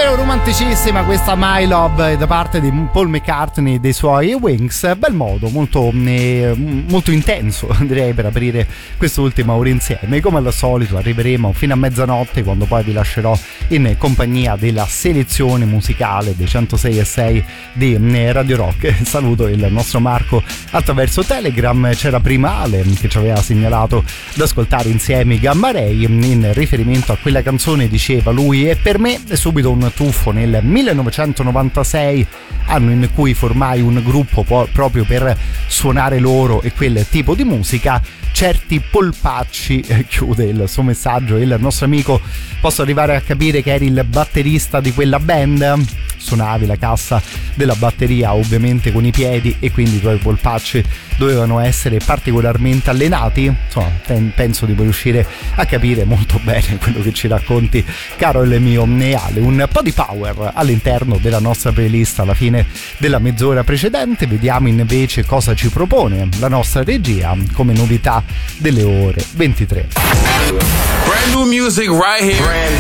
Romanticissima questa My Love da parte di Paul McCartney e dei suoi Wings. Bel modo, molto intenso direi per aprire quest'ultima ora insieme. Come al solito arriveremo fino a mezzanotte, quando poi vi lascerò in compagnia della selezione musicale dei 106.6 di Radio Rock. Saluto il nostro Marco attraverso Telegram. C'era prima Ale che ci aveva segnalato d'ascoltare insieme i Gamma Ray. In riferimento a quella canzone diceva lui: e per me è subito un tuffo nel 1996, anno in cui formai un gruppo proprio per suonare loro e quel tipo di musica. Certi polpacci, chiude il suo messaggio il nostro amico. Posso arrivare a capire che eri il batterista di quella band? Suonavi la cassa della batteria ovviamente con i piedi e quindi i tuoi polpacci dovevano essere particolarmente allenati? Insomma, penso di riuscire a capire molto bene quello che ci racconti, caro il mio Ale. Un po' di power all'interno della nostra playlist alla fine della mezz'ora precedente. Vediamo invece cosa ci propone la nostra regia come novità delle ore 23. Brand new music right here.